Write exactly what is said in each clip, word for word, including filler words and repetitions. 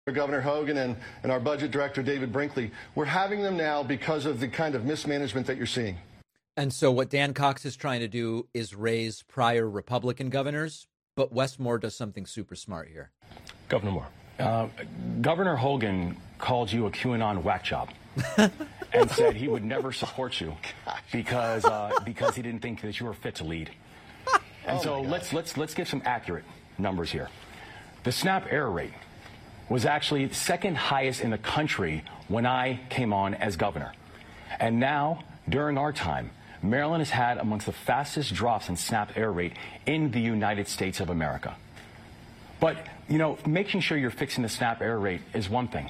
Governor Hogan and, and our budget director, David Brinkley. We're having them now because of the kind of mismanagement that you're seeing. And so what Dan Cox is trying to do is raise prior Republican governors, but Wes Moore does something super smart here. Governor Moore. Uh, Governor Hogan called you a QAnon whack job and said he would never support you because uh, because he didn't think that you were fit to lead. And oh so let's let's let's get some accurate numbers here. The SNAP error rate was actually second highest in the country when I came on as governor. And now, during our time, Maryland has had amongst the fastest drops in SNAP error rate in the United States of America. But, you know, making sure you're fixing the SNAP error rate is one thing.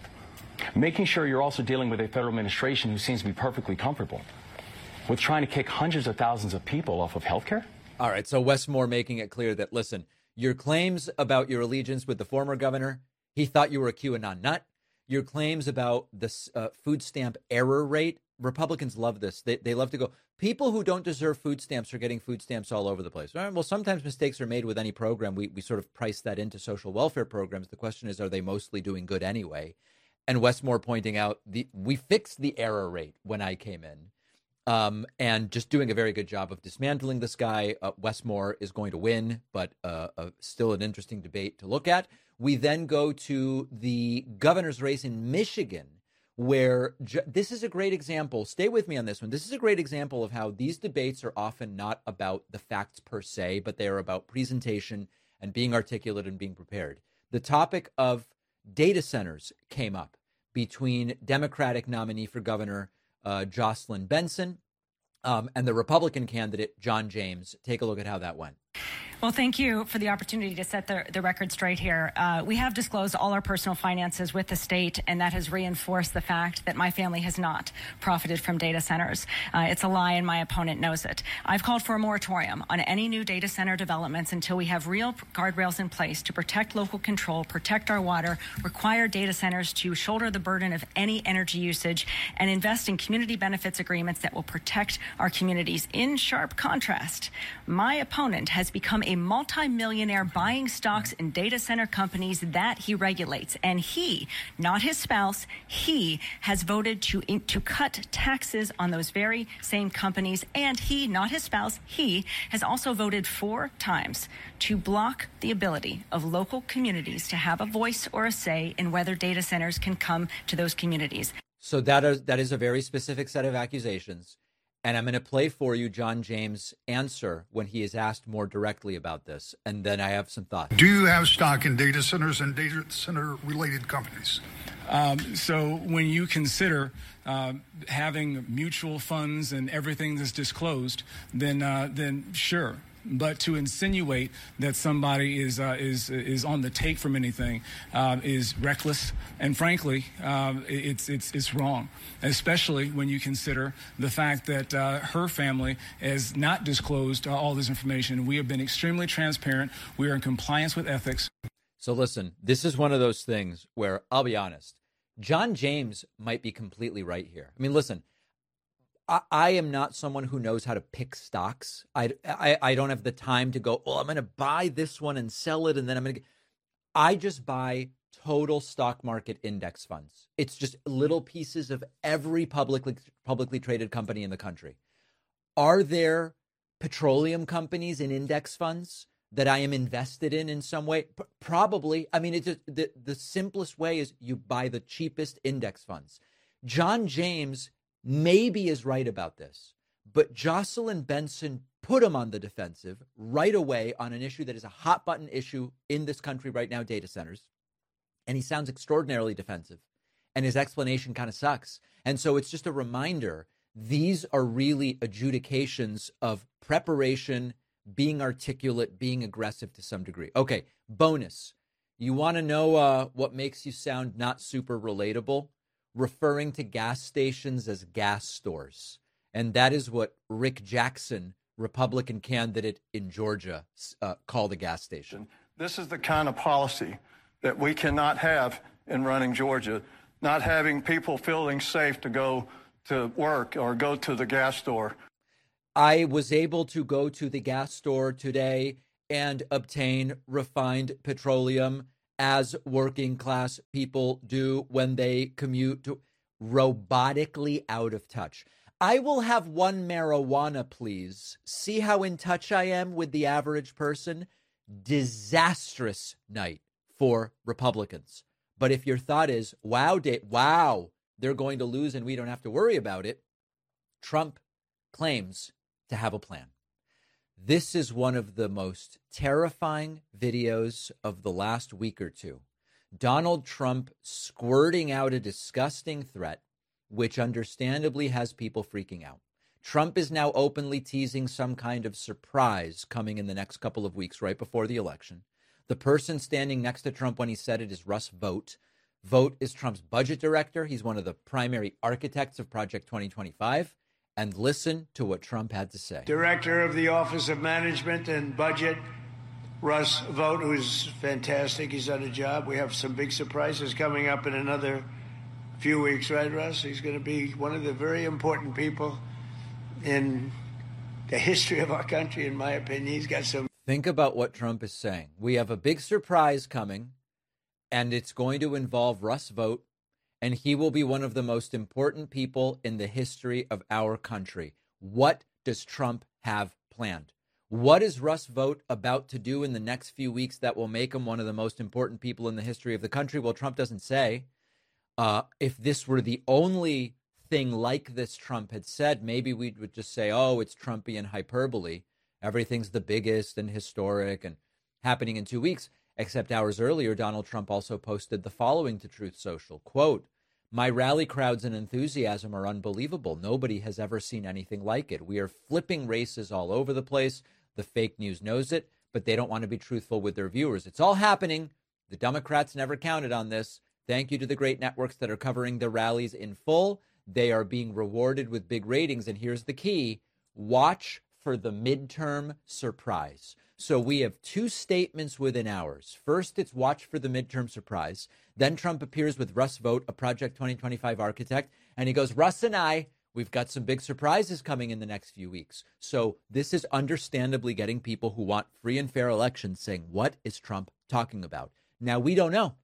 Making sure you're also dealing with a federal administration who seems to be perfectly comfortable with trying to kick hundreds of thousands of people off of health care. All right, so Wes Moore making it clear that, listen, your claims about your allegiance with the former governor, he thought you were a QAnon nut. Your claims about the uh, food stamp error rate, Republicans love this. They they love to go, people who don't deserve food stamps are getting food stamps all over the place. All right, well, sometimes mistakes are made with any program. We we sort of price that into social welfare programs. The question is, are they mostly doing good anyway? And Wes Moore pointing out, the we fixed the error rate when I came in. Um, and just doing a very good job of dismantling this guy. Uh, Wes Moore is going to win, but uh, uh, still an interesting debate to look at. We then go to the governor's race in Michigan, where ju- this is a great example. Stay with me on this one. This is a great example of how these debates are often not about the facts per se, but they are about presentation and being articulate and being prepared. The topic of data centers came up between Democratic nominee for governor uh, Jocelyn Benson um, and the Republican candidate John James. Take a look at how that went. Well, thank you for the opportunity to set the, the record straight here. Uh, we have disclosed all our personal finances with the state, and that has reinforced the fact that my family has not profited from data centers. Uh, it's a lie, and my opponent knows it. I've called for a moratorium on any new data center developments until we have real guardrails in place to protect local control, protect our water, require data centers to shoulder the burden of any energy usage, and invest in community benefits agreements that will protect our communities. In sharp contrast, my opponent has become a multimillionaire buying stocks in data center companies that he regulates. And he, not his spouse, he has voted to, to cut taxes on those very same companies. And he, not his spouse, he has also voted four times to block the ability of local communities to have a voice or a say in whether data centers can come to those communities. So that is, that is a very specific set of accusations. And I'm going to play for you John James' answer when he is asked more directly about this. And then I have some thoughts. Do you have stock in data centers and data center related companies? Um, so when you consider uh, having mutual funds and everything that's disclosed, then uh, then sure. But to insinuate that somebody is uh, is is on the take from anything uh, is reckless, and frankly, um, it's it's it's wrong. Especially when you consider the fact that uh, her family has not disclosed uh, all this information. We have been extremely transparent. We are in compliance with ethics. So listen, this is one of those things where I'll be honest. John James might be completely right here. I mean, listen. I, I am not someone who knows how to pick stocks. I, I, I don't have the time to go, oh, I'm going to buy this one and sell it. And then I'm going to, I just buy total stock market index funds. It's just little pieces of every publicly, publicly traded company in the country. Are there petroleum companies in index funds that I am invested in in some way? P- probably. I mean, it's just, the, the simplest way is you buy the cheapest index funds. John James maybe is right about this, but Jocelyn Benson put him on the defensive right away on an issue that is a hot button issue in this country right now, data centers. And he sounds extraordinarily defensive, and his explanation kind of sucks. And so it's just a reminder, these are really adjudications of preparation, being articulate, being aggressive to some degree. Okay, bonus. You want to know uh, what makes you sound not super relatable? Referring to gas stations as gas stores. And that is what Rick Jackson, Republican candidate in Georgia, uh, called a gas station. This is the kind of policy that we cannot have in running Georgia, not having people feeling safe to go to work or go to the gas store. I was able to go to the gas store today and obtain refined petroleum as working class people do when they commute to robotically out of touch. I will have one marijuana, please. See how in touch I am with the average person? Disastrous night for Republicans. But if your thought is, wow, Dave, wow, they're going to lose and we don't have to worry about it, Trump claims to have a plan. This is one of the most terrifying videos of the last week or two. Donald Trump squirting out a disgusting threat, which understandably has people freaking out. Trump is now openly teasing some kind of surprise coming in the next couple of weeks, right before the election. The person standing next to Trump when he said it is Russ Vought. Vought is Trump's budget director. He's one of the primary architects of Project twenty twenty-five. And listen to what Trump had to say. Director of the Office of Management and Budget, Russ Vought, who's fantastic. He's done a job. We have some big surprises coming up in another few weeks, right, Russ? He's going to be one of the very important people in the history of our country, in my opinion. He's got some. Think about what Trump is saying. We have a big surprise coming, and it's going to involve Russ Vought, and he will be one of the most important people in the history of our country. What does Trump have planned? What is Russ Vought about to do in the next few weeks that will make him one of the most important people in the history of the country? Well, Trump doesn't say. Uh, if this were the only thing like this Trump had said, maybe we would just say, oh, it's Trumpian hyperbole. Everything's the biggest and historic and happening in two weeks. Except hours earlier, Donald Trump also posted the following to Truth Social, quote, "My rally crowds and enthusiasm are unbelievable. Nobody has ever seen anything like it. We are flipping races all over the place. The fake news knows it, but they don't want to be truthful with their viewers. It's all happening. The Democrats never counted on this. Thank you to the great networks that are covering the rallies in full. They are being rewarded with big ratings. And here's the key. Watch for the midterm surprise." So we have two statements within hours. First, it's watch for the midterm surprise. Then Trump appears with Russ Vought, a Project twenty twenty-five architect, and he goes, Russ and I, we've got some big surprises coming in the next few weeks. So this is understandably getting people who want free and fair elections saying, what is Trump talking about? Now, we don't know.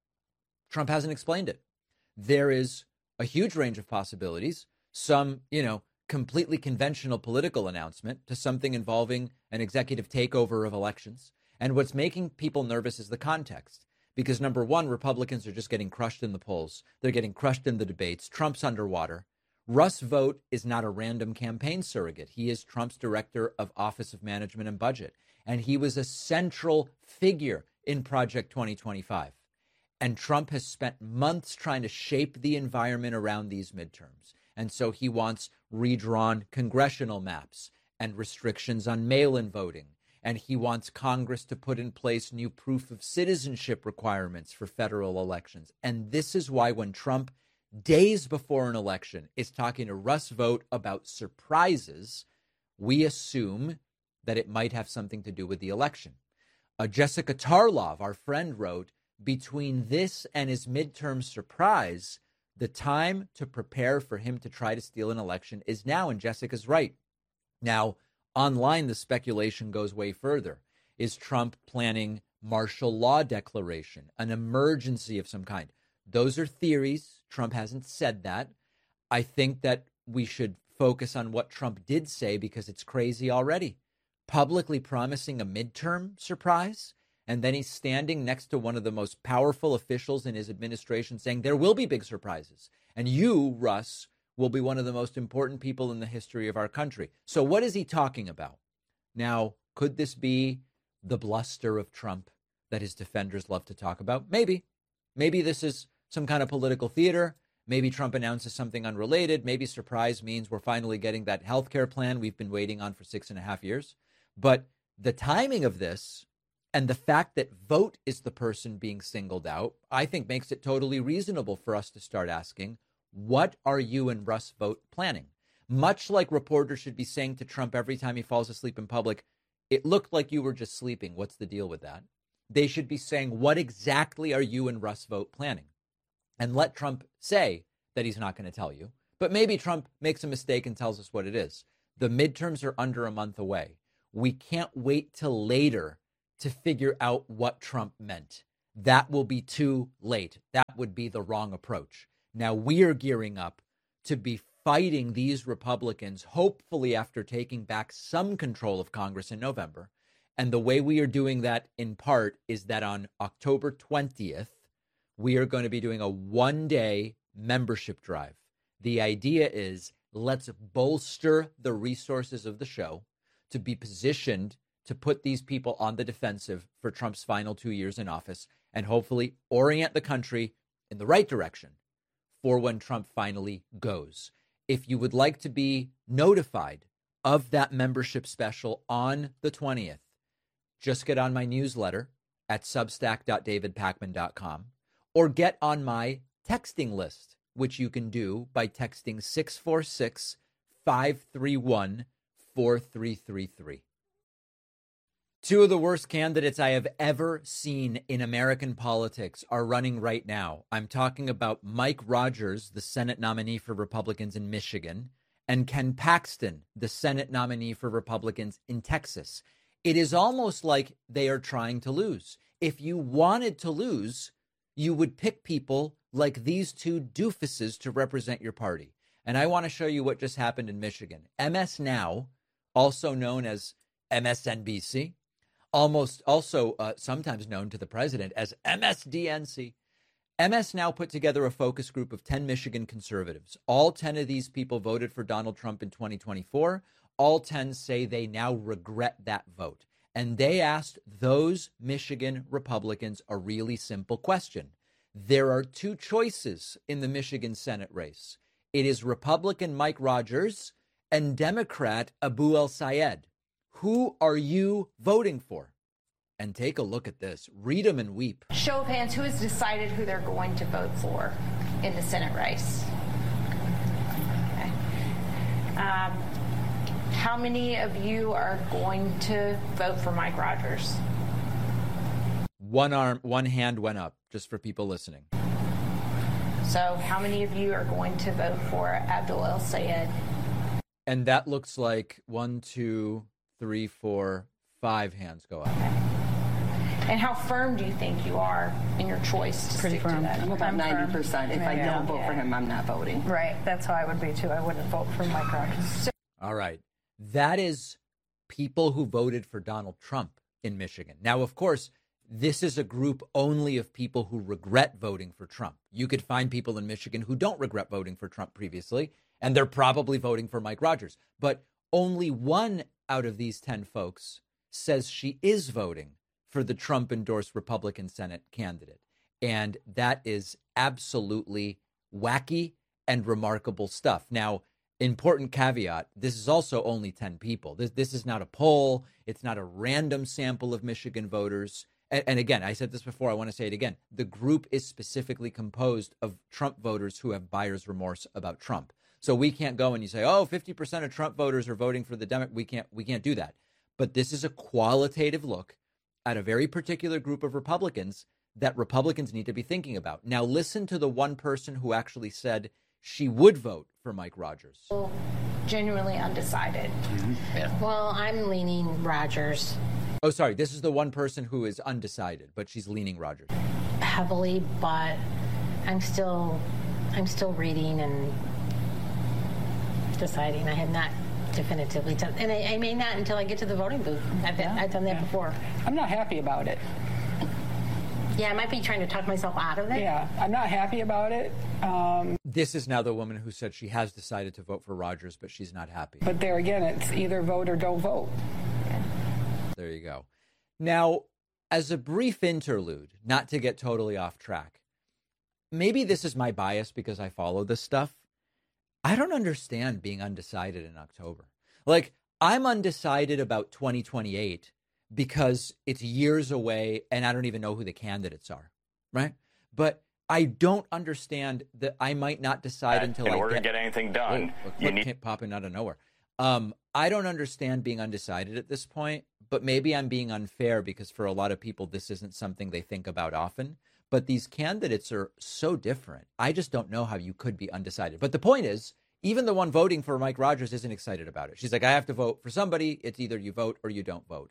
Trump hasn't explained it. There is a huge range of possibilities. Some, you know, completely conventional political announcement to something involving an executive takeover of elections. And what's making people nervous is the context. Because number one, Republicans are just getting crushed in the polls. They're getting crushed in the debates. Trump's underwater. Russ Vought is not a random campaign surrogate. He is Trump's director of Office of Management and Budget. And he was a central figure in Project twenty twenty-five. And Trump has spent months trying to shape the environment around these midterms. And so he wants redrawn congressional maps and restrictions on mail-in voting. And he wants Congress to put in place new proof of citizenship requirements for federal elections. And this is why when Trump, days before an election, is talking to Russ Vought about surprises, we assume that it might have something to do with the election. Uh, Jessica Tarlov, our friend, wrote, between this and his midterm surprise, the time to prepare for him to try to steal an election is now, and Jessica's right. Now, online, the speculation goes way further. Is Trump planning martial law declaration, an emergency of some kind? Those are theories. Trump hasn't said that. I think that we should focus on what Trump did say because it's crazy already. Publicly promising a midterm surprise, and then he's standing next to one of the most powerful officials in his administration saying there will be big surprises. And you, Russ, will be one of the most important people in the history of our country. So what is he talking about? Now, could this be the bluster of Trump that his defenders love to talk about? Maybe. Maybe this is some kind of political theater. Maybe Trump announces something unrelated. Maybe surprise means we're finally getting that health care plan we've been waiting on for six and a half years. But the timing of this and the fact that Vought is the person being singled out, I think makes it totally reasonable for us to start asking, what are you and Russ Vought planning? Much like reporters should be saying to Trump every time he falls asleep in public, it looked like you were just sleeping. What's the deal with that? They should be saying, what exactly are you and Russ Vought planning? And let Trump say that he's not going to tell you. But maybe Trump makes a mistake and tells us what it is. The midterms are under a month away. We can't wait till later to figure out what Trump meant. that will be too late. That would be the wrong approach. Now we are gearing up to be fighting these Republicans, hopefully after taking back some control of Congress in November. And the way we are doing that in part is that on October twentieth, we are going to be doing a one-day membership drive. The idea is let's bolster the resources of the show to be positioned to put these people on the defensive for Trump's final two years in office and hopefully orient the country in the right direction for when Trump finally goes. If you would like to be notified of that membership special on the twentieth, just get on my newsletter at substack dot david pakman dot com or get on my texting list, which you can do by texting six four six, five three one, four three three three. Two of the worst candidates I have ever seen in American politics are running right now. I'm talking about Mike Rogers, the Senate nominee for Republicans in Michigan, and Ken Paxton, the Senate nominee for Republicans in Texas. It is almost like they are trying to lose. If you wanted to lose, you would pick people like these two doofuses to represent your party. And I want to show you what just happened in Michigan. M S Now, also known as M S N B C, almost also uh, sometimes known to the president as M S D N C. M S Now put together a focus group of ten Michigan conservatives. All ten of these people voted for Donald Trump in twenty twenty-four. All ten say they now regret that vote. And they asked those Michigan Republicans a really simple question. There are two choices in the Michigan Senate race. It is Republican Mike Rogers and Democrat Abu El-Sayed. Who are you voting for? And take a look at this. Read them and weep. Show of hands, who has decided who they're going to vote for in the Senate race? Okay. Um, how many of you are going to vote for Mike Rogers? One arm, one hand went up, just for people listening. So how many of you are going to vote for Abdul El-Sayed? And that looks like one, two, three, four, five hands go up. Okay. And how firm do you think you are in your choice to Pretty stick firm. to that? I'm about ninety percent. If I Yeah. don't vote Yeah. for him, I'm not voting. Right. That's how I would be, too. I wouldn't vote for Mike Rogers. All right. That is people who voted for Donald Trump in Michigan. Now, of course, this is a group only of people who regret voting for Trump. You could find people in Michigan who don't regret voting for Trump previously, and they're probably voting for Mike Rogers. But only one out of these ten folks says she is voting for the Trump-endorsed Republican Senate candidate. And that is absolutely wacky and remarkable stuff. Now, important caveat, this is also only ten people. This, this is not a poll. It's not a random sample of Michigan voters. And, and again, I said this before, I want to say it again. The group is specifically composed of Trump voters who have buyer's remorse about Trump. So we can't go and you say, oh, fifty percent of Trump voters are voting for the Democrat. We can't, we can't do that. But this is a qualitative look at a very particular group of Republicans that Republicans need to be thinking about. Now, listen to the one person who actually said she would vote for Mike Rogers. Genuinely undecided. Mm-hmm. Yeah. Well, I'm leaning Rogers. Oh, sorry. This is the one person who is undecided, but she's leaning Rogers. Heavily, but I'm still, I'm still reading and deciding. I have not definitively done, and I, I may not until I get to the voting booth. I've, been, Yeah, I've done that yeah. before. I'm not happy about it. Yeah, I might be trying to talk myself out of it. Yeah, I'm not happy about it. Um, This is now the woman who said she has decided to vote for Rogers, but she's not happy. but there again, it's either vote or don't vote. There you go. Now, as a brief interlude, not to get totally off track, maybe this is my bias because I follow this stuff. I don't understand being undecided in October. Like, I'm undecided about twenty twenty-eight because it's years away and I don't even know who the candidates are, right? But I don't understand that I might not decide Uh, until in I order get, to get anything done, oh, a you clip need- came popping out of nowhere. Um, I don't understand being undecided at this point, but maybe I'm being unfair because for a lot of people, this isn't something they think about often. But these candidates are so different. I just don't know how you could be undecided. But the point is, even the one voting for Mike Rogers isn't excited about it. She's like, I have to vote for somebody. It's either you vote or you don't vote.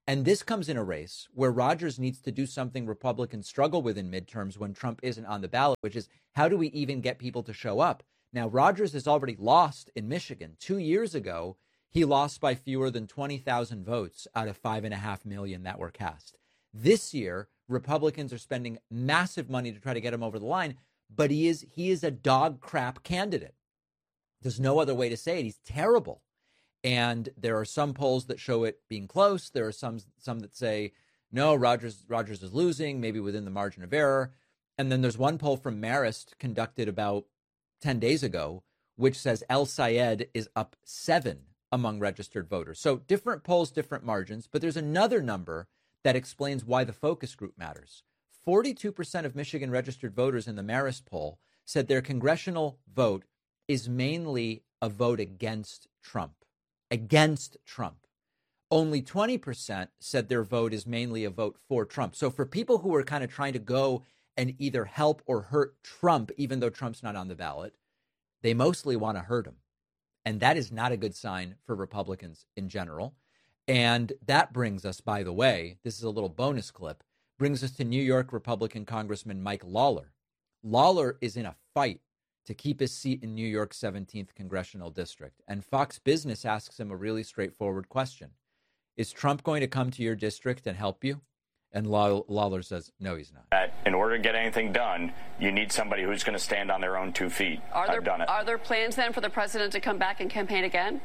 And this comes in a race where Rogers needs to do something Republicans struggle with in midterms when Trump isn't on the ballot, which is how do we even get people to show up? Now, Rogers has already lost in Michigan. Two years ago, he lost by fewer than twenty thousand votes out of five and a half million that were cast. This year, Republicans are spending massive money to try to get him over the line, but he is he is a dog crap candidate. There's no other way to say it. He's terrible. And there are some polls that show it being close. There are some some that say, no, Rogers Rogers is losing, maybe within the margin of error. And then there's one poll from Marist conducted about ten days ago, which says El Sayed is up seven among registered voters. So different polls, different margins. But there's another number that explains why the focus group matters. forty-two percent of Michigan registered voters in the Marist poll said their congressional vote is mainly a vote against Trump. Against Trump. Only twenty percent said their vote is mainly a vote for Trump. So for people who are kind of trying to go and either help or hurt Trump, even though Trump's not on the ballot, they mostly want to hurt him. And that is not a good sign for Republicans in general. And that brings us, by the way, this is a little bonus clip, brings us to New York Republican Congressman Mike Lawler. Lawler is in a fight to keep his seat in New York's seventeenth congressional district. And Fox Business asks him a really straightforward question. Is Trump going to come to your district and help you? And Law- Lawler says, no, he's not. That in order to get anything done, you need somebody who's going to stand on their own two feet. Are there, I've done it. Are there plans then for the president to come back and campaign again?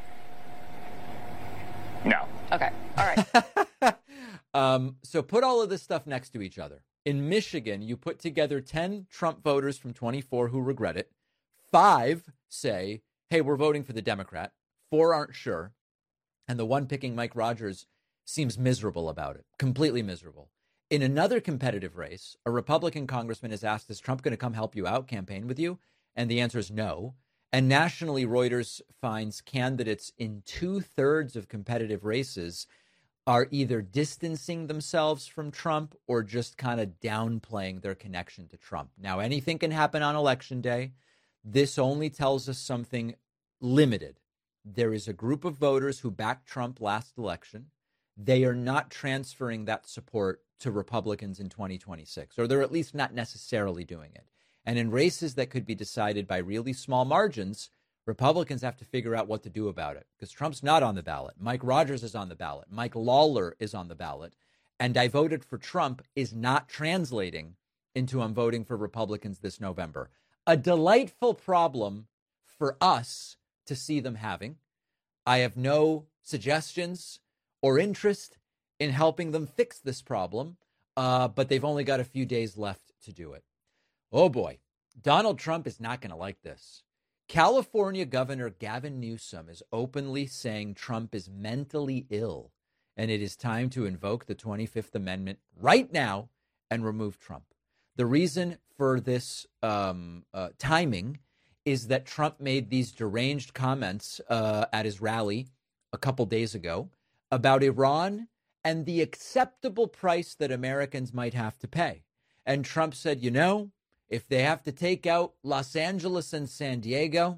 No. Okay. All right. um, so put all of this stuff next to each other. In Michigan, you put together ten Trump voters from twenty-four who regret it. Five say, hey, we're voting for the Democrat. Four aren't sure. And the one picking Mike Rogers seems miserable about it, completely miserable. In another competitive race, a Republican congressman is asked, is Trump going to come help you out, campaign with you? And the answer is no. And nationally, Reuters finds candidates in two-thirds of competitive races are either distancing themselves from Trump or just kind of downplaying their connection to Trump. Now, anything can happen on Election Day. This only tells us something limited. There is a group of voters who backed Trump last election. They are not transferring that support to Republicans in twenty twenty-six, or they're at least not necessarily doing it. And in races that could be decided by really small margins, Republicans have to figure out what to do about it, because Trump's not on the ballot. Mike Rogers is on the ballot. Mike Lawler is on the ballot. And I voted for Trump is not translating into I'm voting for Republicans this November. A delightful problem for us to see them having. I have no suggestions or interest in helping them fix this problem, uh, but they've only got a few days left to do it. Oh boy, Donald Trump is not going to like this. California Governor Gavin Newsom is openly saying Trump is mentally ill, and it is time to invoke the twenty-fifth Amendment right now and remove Trump. The reason for this um, uh, timing is that Trump made these deranged comments uh, at his rally a couple days ago about Iran and the acceptable price that Americans might have to pay. And Trump said, you know, if they have to take out Los Angeles and San Diego,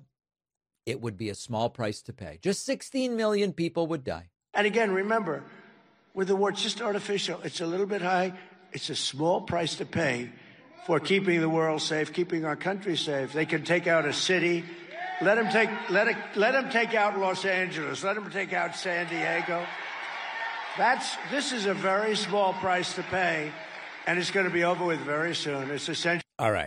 it would be a small price to pay. Just sixteen million people would die. And again, remember, with the war, it's just artificial. It's a little bit high. It's a small price to pay for keeping the world safe, keeping our country safe. They can take out a city. Let them take, let it, let them take out Los Angeles. Let them take out San Diego. That's, this is a very small price to pay, and it's going to be over with very soon. It's essential. All right.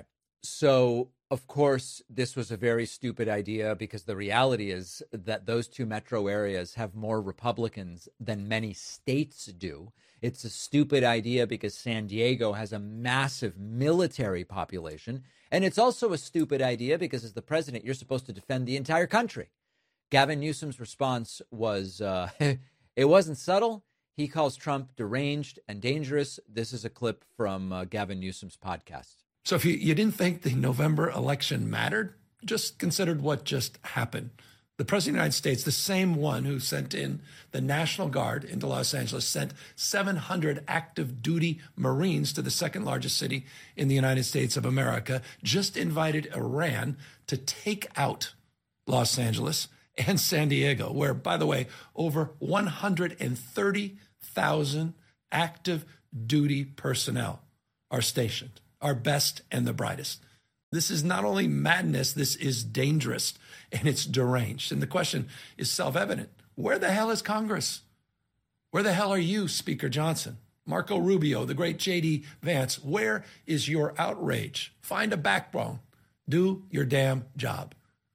So, of course, this was a very stupid idea because the reality is that those two metro areas have more Republicans than many states do. It's a stupid idea because San Diego has a massive military population. And it's also a stupid idea because as the president, you're supposed to defend the entire country. Gavin Newsom's response was, uh, it wasn't subtle. He calls Trump deranged and dangerous. This is a clip from uh, Gavin Newsom's podcast. So if you, you didn't think the November election mattered, just considered what just happened. The president of the United States, the same one who sent in the National Guard into Los Angeles, sent seven hundred active duty Marines to the second largest city in the United States of America, just invited Iran to take out Los Angeles and San Diego, where, by the way, over one hundred thirty thousand active duty personnel are stationed, our best and the brightest. This is not only madness, this is dangerous and it's deranged. And the question is self-evident. Where the hell is Congress? Where the hell are you, Speaker Johnson? Marco Rubio, the great J D Vance, where is your outrage? Find a backbone. Do your damn job.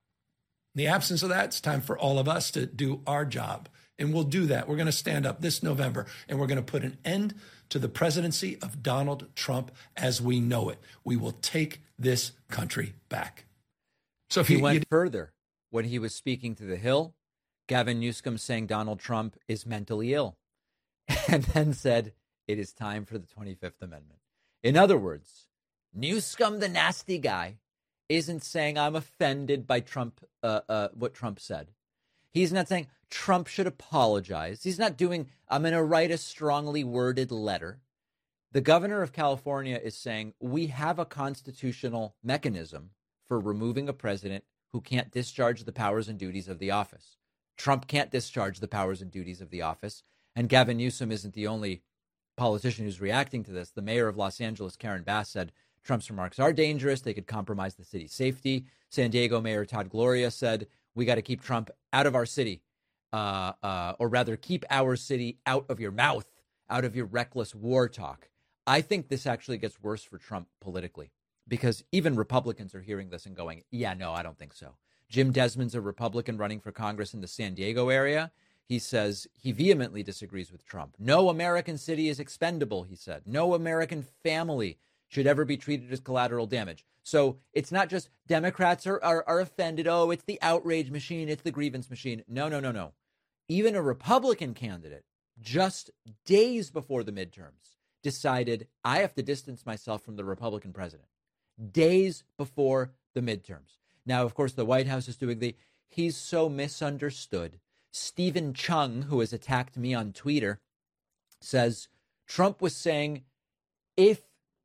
In the absence of that, it's time for all of us to do our job. And we'll do that. We're going to stand up this November and we're going to put an end to the presidency of Donald Trump as we know it. We will take this country back. So if he you, went you, further when he was speaking to the Hill, Gavin Newsom saying Donald Trump is mentally ill, and then said it is time for the twenty-fifth Amendment. In other words, Newsom, the nasty guy, isn't saying I'm offended by Trump, uh, uh, what Trump said. He's not saying Trump should apologize. He's not doing, I'm going to write a strongly worded letter. The governor of California is saying we have a constitutional mechanism for removing a president who can't discharge the powers and duties of the office. Trump can't discharge the powers and duties of the office. And Gavin Newsom isn't the only politician who's reacting to this. The mayor of Los Angeles, Karen Bass, said Trump's remarks are dangerous. They could compromise the city's safety. San Diego Mayor Todd Gloria said, we got to keep Trump out of our city, uh, uh, or rather keep our city out of your mouth, out of your reckless war talk. I think this actually gets worse for Trump politically, because even Republicans are hearing this and going, yeah, no, I don't think so. Jim Desmond's a Republican running for Congress in the San Diego area. He says he vehemently disagrees with Trump. No American city is expendable, he said. No American family should ever be treated as collateral damage. So it's not just Democrats are, are, are offended. Oh, it's the outrage machine. It's the grievance machine. No, no, no, no. Even a Republican candidate, just days before the midterms, decided I have to distance myself from the Republican president. Days before the midterms. Now, of course, the White House is doing the, he's so misunderstood. Stephen Chung, who has attacked me on Twitter, says Trump was saying if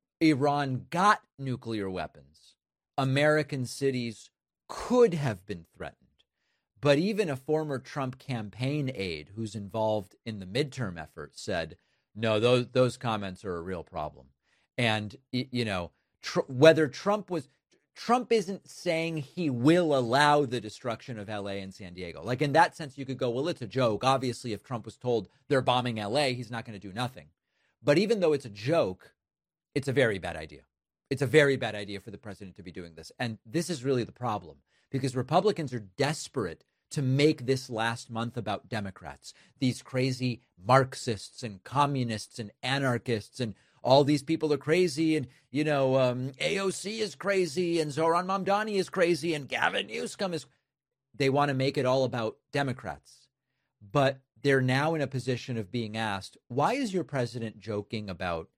Iran got nuclear weapons, American cities could have been threatened. But even a former Trump campaign aide who's involved in the midterm effort said, no, those those comments are a real problem. And, you know, tr- whether Trump was Trump isn't saying he will allow the destruction of L A and San Diego. Like, in that sense, you could go, well, it's a joke. Obviously, if Trump was told they're bombing L A, he's not going to do nothing. But even though it's a joke, it's a very bad idea. It's a very bad idea for the president to be doing this. And this is really the problem, because Republicans are desperate to make this last month about Democrats, these crazy Marxists and communists and anarchists, and all these people are crazy, and, you know, um, A O C is crazy, and Zohran Mamdani is crazy, and Gavin Newsom is. They want to make it all about Democrats. But they're now in a position of being asked, why is your president joking about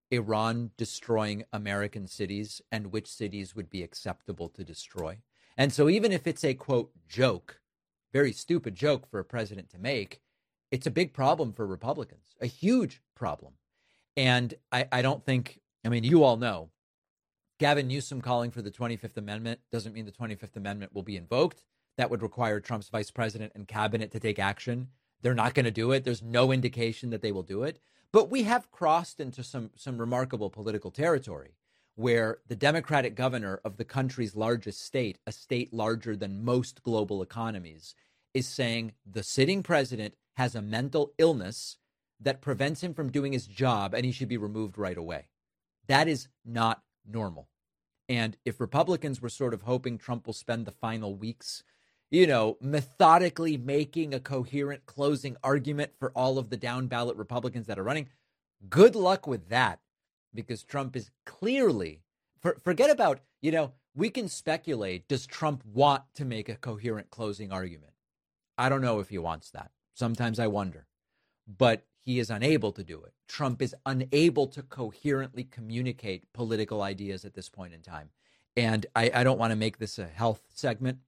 Iran destroying American cities and which cities would be acceptable to destroy? And so even if it's a, quote, joke, very stupid joke for a president to make, it's a big problem for Republicans, a huge problem. And I, I don't think, I mean, you all know, Gavin Newsom calling for the twenty-fifth Amendment doesn't mean the twenty-fifth Amendment will be invoked. That would require Trump's vice president and cabinet to take action. They're not going to do it. There's no indication that they will do it. But we have crossed into some some remarkable political territory where the Democratic governor of the country's largest state, a state larger than most global economies, is saying the sitting president has a mental illness that prevents him from doing his job and he should be removed right away. That is not normal. And if Republicans were sort of hoping Trump will spend the final weeks, you know, methodically making a coherent closing argument for all of the down ballot Republicans that are running, good luck with that, because Trump is clearly, for, forget about, you know, we can speculate, does Trump want to make a coherent closing argument? I don't know if he wants that. Sometimes I wonder. But he is unable to do it. Trump is unable to coherently communicate political ideas at this point in time. And I, I don't want to make this a health segment.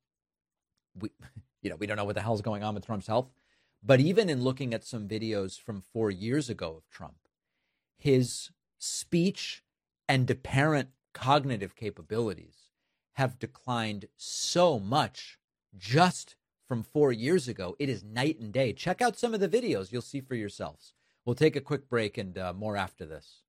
We, you know, we don't know what the hell's going on with Trump's health. But even in looking at some videos from four years ago of Trump, his speech and apparent cognitive capabilities have declined so much just from four years ago. It is night and day. Check out some of the videos. You'll see for yourselves. We'll take a quick break and uh, more after this.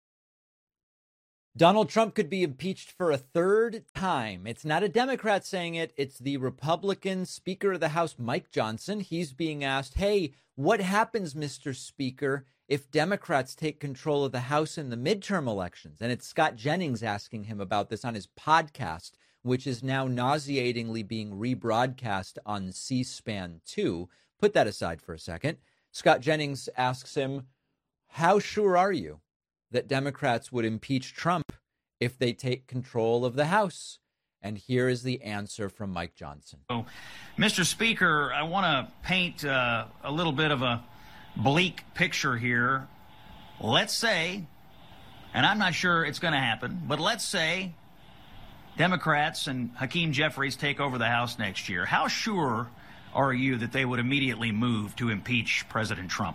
Donald Trump could be impeached for a third time. It's not a Democrat saying it. It's the Republican Speaker of the House, Mike Johnson. He's being asked, hey, what happens, Mister Speaker, if Democrats take control of the House in the midterm elections? And it's Scott Jennings asking him about this on his podcast, which is now nauseatingly being rebroadcast on C-SPAN two. Put that aside for a second. Scott Jennings asks him, how sure are you that Democrats would impeach Trump if they take control of the House? And here is the answer from Mike Johnson. So, Mister Speaker, I want to paint uh, a little bit of a bleak picture here. Let's say, and I'm not sure it's going to happen, but let's say Democrats and Hakeem Jeffries take over the House next year. How sure are you that they would immediately move to impeach President Trump?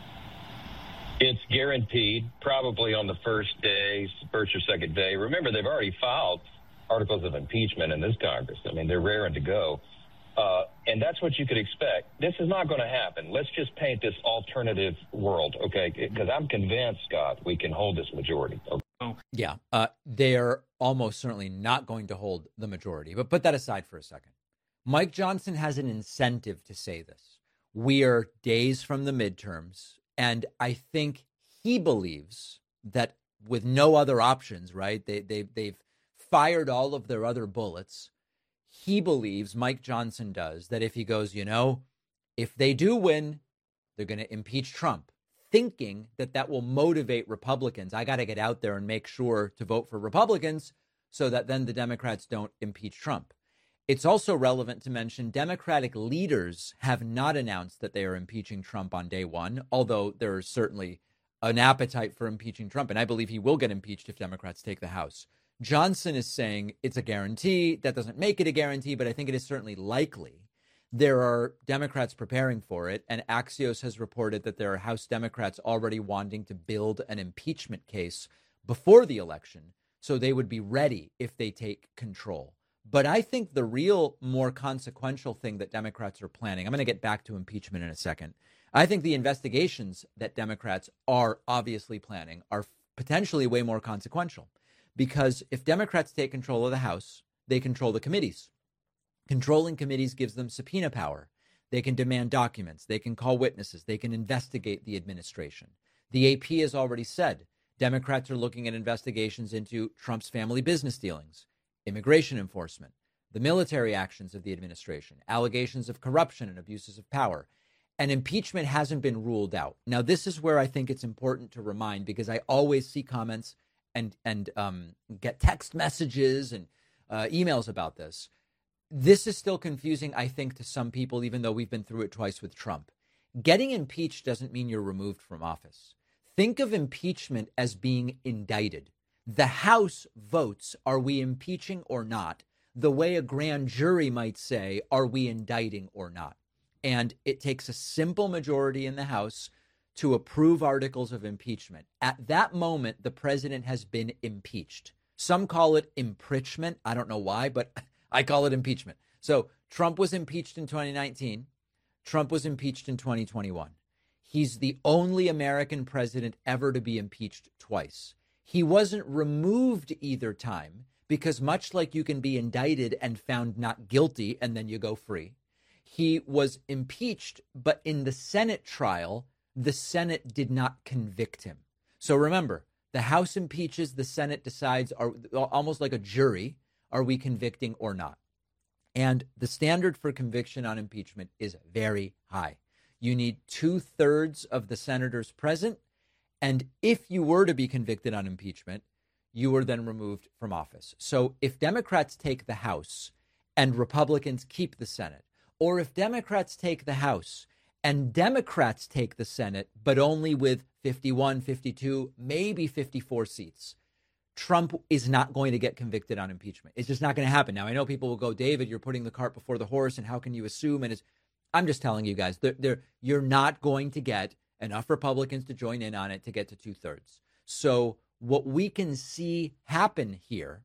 It's guaranteed, probably on the first day, first or second day. Remember, they've already filed articles of impeachment in this Congress. I mean, they're raring to go. Uh, and that's what you could expect. This is not going to happen. Let's just paint this alternative world, okay? Because I'm convinced, Scott, we can hold this majority. Okay? Yeah, uh, they're almost certainly not going to hold the majority. But put that aside for a second. Mike Johnson has an incentive to say this. We are days from the midterms. And I think he believes that with no other options, right? They, they, they've fired all of their other bullets. He believes, Mike Johnson does, that if he goes, you know, if they do win, they're going to impeach Trump, thinking that that will motivate Republicans. I got to get out there and make sure to vote for Republicans so that then the Democrats don't impeach Trump. It's also relevant to mention Democratic leaders have not announced that they are impeaching Trump on day one, although there is certainly an appetite for impeaching Trump. And I believe he will get impeached if Democrats take the House. Johnson is saying it's a guarantee. That doesn't make it a guarantee, but I think it is certainly likely. There are Democrats preparing for it. And Axios has reported that there are House Democrats already wanting to build an impeachment case before the election, so they would be ready if they take control. But I think the real more consequential thing that Democrats are planning, I'm going to get back to impeachment in a second. I think the investigations that Democrats are obviously planning are potentially way more consequential, because if Democrats take control of the House, they control the committees. Controlling committees gives them subpoena power. They can demand documents. They can call witnesses. They can investigate the administration. The A P has already said Democrats are looking at investigations into Trump's family business dealings, immigration enforcement, the military actions of the administration, allegations of corruption and abuses of power. And impeachment hasn't been ruled out. Now, this is where I think it's important to remind, because I always see comments and and um, get text messages and uh, emails about this. This is still confusing, I think, to some people, even though we've been through it twice with Trump. Getting impeached doesn't mean you're removed from office. Think of impeachment as being indicted. The House votes, are we impeaching or not? The way a grand jury might say, are we indicting or not? And it takes a simple majority in the House to approve articles of impeachment. At that moment, the president has been impeached. Some call it impeachment. I don't know why, but I call it impeachment. So Trump was impeached in twenty nineteen. Trump was impeached in twenty twenty-one. He's the only American president ever to be impeached twice. He wasn't removed either time, because much like you can be indicted and found not guilty and then you go free, he was impeached, but in the Senate trial, the Senate did not convict him. So remember, the House impeaches, the Senate decides, are almost like a jury, are we convicting or not? And the standard for conviction on impeachment is very high. You need two thirds of the senators present. And if you were to be convicted on impeachment, you were then removed from office. So if Democrats take the House and Republicans keep the Senate, or if Democrats take the House and Democrats take the Senate, but only with fifty-one, fifty-two, maybe fifty-four seats, Trump is not going to get convicted on impeachment. It's just not going to happen. Now, I know people will go, David, you're putting the cart before the horse, and how can you assume? And it's, I'm just telling you guys, they're, they're, you're not going to get enough Republicans to join in on it to get to two thirds. So what we can see happen here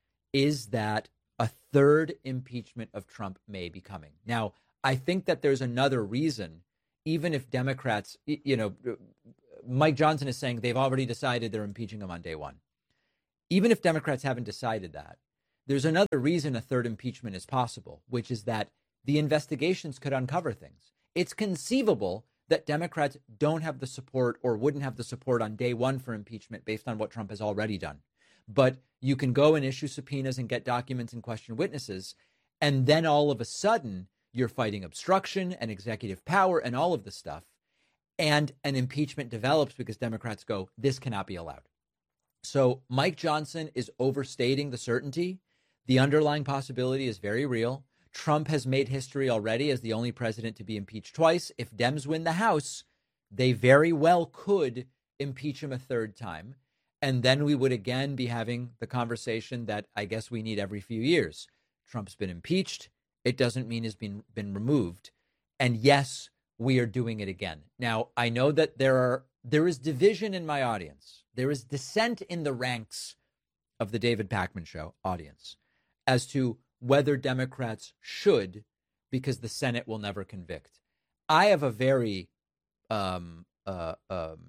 is that a third impeachment of Trump may be coming. Now, I think that there's another reason, even if Democrats, you know, Mike Johnson is saying they've already decided they're impeaching him on day one. Even if Democrats haven't decided that, there's another reason a third impeachment is possible, which is that the investigations could uncover things. It's conceivable that Democrats don't have the support or wouldn't have the support on day one for impeachment based on what Trump has already done. But you can go and issue subpoenas and get documents and question witnesses. And then all of a sudden, you're fighting obstruction and executive power and all of the stuff. And an impeachment develops because Democrats go, this cannot be allowed. So Mike Johnson is overstating the certainty. The underlying possibility is very real. Trump has made history already as the only president to be impeached twice. If Dems win the House, they very well could impeach him a third time. And then we would again be having the conversation that I guess we need every few years. Trump's been impeached. It doesn't mean he's been, been removed. And yes, we are doing it again. Now, I know that there are there is division in my audience. There is dissent in the ranks of the David Pakman Show audience as to whether Democrats should, because the Senate will never convict. I have a very um, uh, um,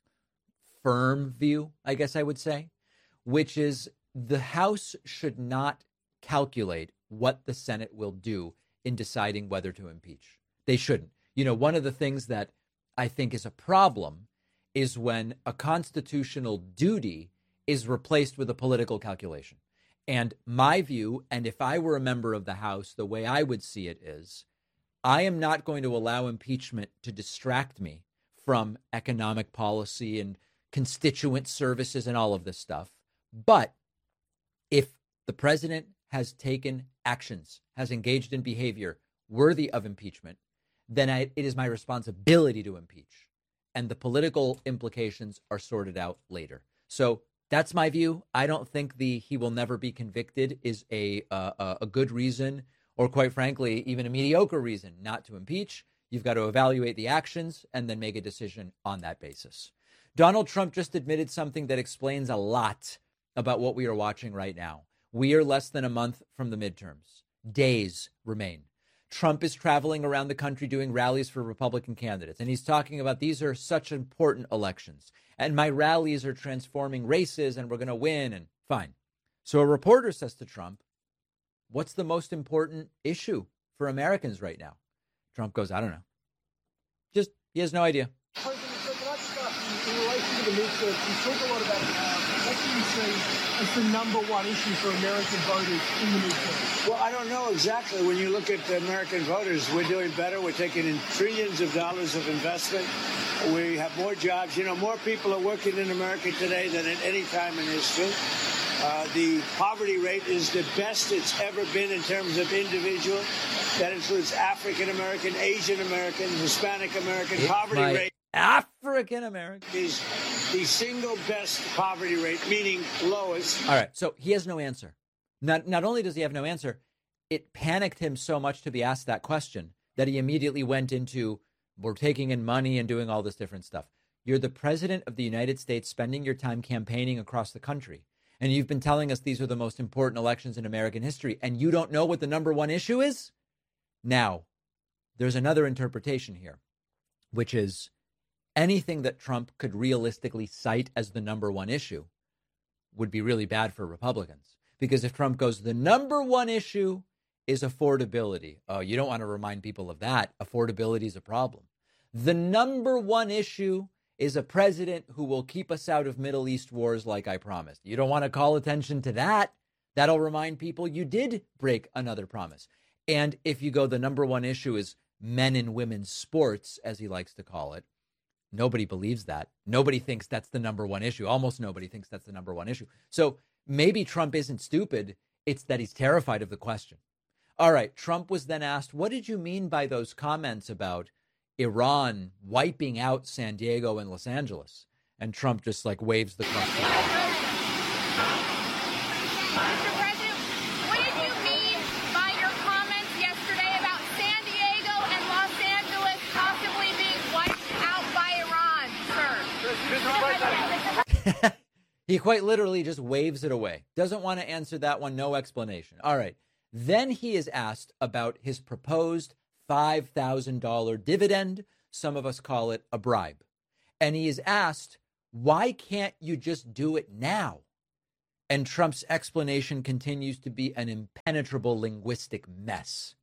firm view, I guess I would say, which is the House should not calculate what the Senate will do in deciding whether to impeach. They shouldn't. You know, one of the things that I think is a problem is when a constitutional duty is replaced with a political calculation. And my view, and if I were a member of the House, the way I would see it is, I am not going to allow impeachment to distract me from economic policy and constituent services and all of this stuff. But if the president has taken actions, has engaged in behavior worthy of impeachment, then I, it is my responsibility to impeach. And the political implications are sorted out later. So that's my view. I don't think the he will never be convicted is a uh, a good reason, or quite frankly, even a mediocre reason not to impeach. You've got to evaluate the actions and then make a decision on that basis. Donald Trump just admitted something that explains a lot about what we are watching right now. We are less than a month from the midterms. Days remain. Trump is traveling around the country doing rallies for Republican candidates. And he's talking about these are such important elections. And my rallies are transforming races and we're going to win. And fine. So a reporter says to Trump, what's the most important issue for Americans right now? Trump goes, I don't know. Just, he has no idea. President, so can I just ask you, in relation to the midterms, you talk a lot about uh, what do you see as the number one issue for American voters in the midterms? Well, I don't know exactly. When you look at the American voters, we're doing better. We're taking in trillions of dollars of investment. We have more jobs. You know, more people are working in America today than at any time in history. Uh, the poverty rate is the best it's ever been in terms of individual. That includes African American, Asian American, Hispanic American. It poverty might. rate African American is the single best poverty rate, meaning lowest. All right. So he has no answer. Not not only does he have no answer, it panicked him so much to be asked that question that he immediately went into, we're taking in money and doing all this different stuff. You're the president of the United States spending your time campaigning across the country. And you've been telling us these are the most important elections in American history. And you don't know what the number one issue is? Now, there's another interpretation here, which is anything that Trump could realistically cite as the number one issue would be really bad for Republicans. Because if Trump goes, the number one issue is affordability. Oh, you don't want to remind people of that. Affordability is a problem. The number one issue is a president who will keep us out of Middle East wars like I promised. You don't want to call attention to that. That'll remind people you did break another promise. And if you go, the number one issue is men and women's sports, as he likes to call it, nobody believes that. Nobody thinks that's the number one issue. Almost nobody thinks that's the number one issue. So maybe Trump isn't stupid. It's that he's terrified of the question. All right. Trump was then asked, what did you mean by those comments about Iran wiping out San Diego and Los Angeles? And Trump just like waves the question. Mister President, what did you mean by your comments yesterday about San Diego and Los Angeles possibly being wiped out by Iran, sir? He quite literally just waves it away. Doesn't want to answer that one. No explanation. All right. Then he is asked about his proposed five thousand dollars dividend. Some of us call it a bribe. And he is asked, why can't you just do it now? And Trump's explanation continues to be an impenetrable linguistic mess.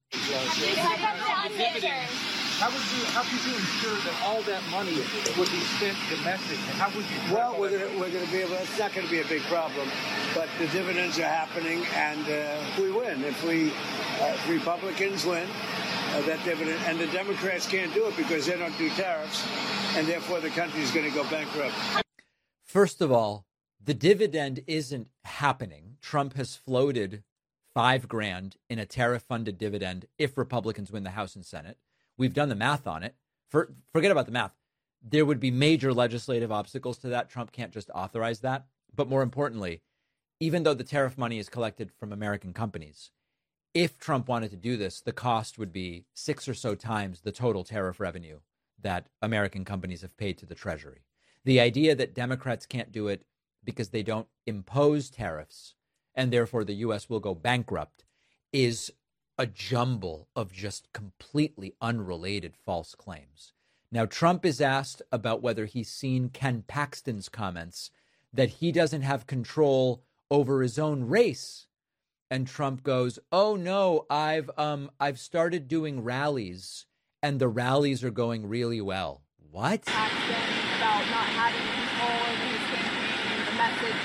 How would you how could you ensure that all that money would be spent domestically? How would you? Well, we're going we're going to be able. It's not going to be a big problem, but the dividends are happening, and uh, if we win, if we uh, if Republicans win, uh, that dividend, and the Democrats can't do it because they don't do tariffs, and therefore the country is going to go bankrupt. First of all, the dividend isn't happening. Trump has floated five grand in a tariff-funded dividend if Republicans win the House and Senate. We've done the math on it. For, forget about the math. There would be major legislative obstacles to that. Trump can't just authorize that. But more importantly, even though the tariff money is collected from American companies, if Trump wanted to do this, the cost would be six or so times the total tariff revenue that American companies have paid to the Treasury. The idea that Democrats can't do it because they don't impose tariffs and therefore the U S will go bankrupt is a jumble of just completely unrelated false claims. Now, Trump is asked about whether he's seen Ken Paxton's comments that he doesn't have control over his own race. And Trump goes, oh, no, I've um I've started doing rallies and the rallies are going really well. What? Paxton about not having control over his campaign, the message